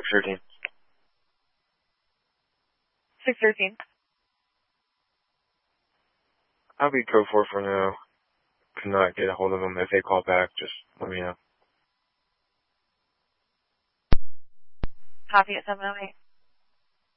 613. 613. I'll be code 4 for now. Could not get a hold of them. If they call back, just let me know. Copy at 708.